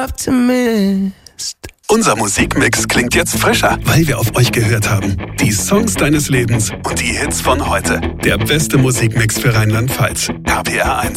optimist. Unser Musikmix klingt jetzt frischer, weil wir auf euch gehört haben. Die Songs deines Lebens und die Hits von heute. Der beste Musikmix für Rheinland-Pfalz. RPR 1.